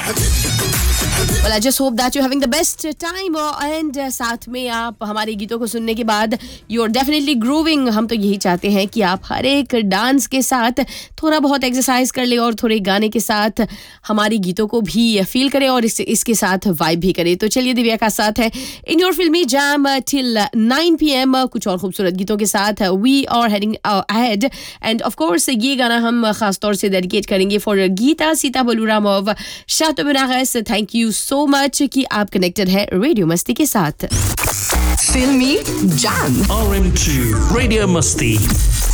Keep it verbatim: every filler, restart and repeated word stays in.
Well, I just hope that you're having the best time and uh, साथ में आप हमारे गीतों को सुनने के बाद you're definitely grooving. हम तो यही चाहते हैं कि आप हर एक डांस के साथ थोड़ा बहुत एक्सरसाइज कर ले और थोड़े गाने के साथ हमारी गीतों को भी फील करें और इस, इसके साथ वाइब भी करें. तो चलिए दिव्या का साथ है इन योर फिल्मी jam till nine p m कुछ और खूबसूरत गीतों के साथ we are heading ahead and of course ये गाना हम खास तौर से डेडिकेट करेंगे for Gita Sita बलुरामोव शातो Banaras. Thank you so much कि आप कनेक्टेड है रेडियो मस्ती के साथ. फिल्मी jam R M two Radio Musti.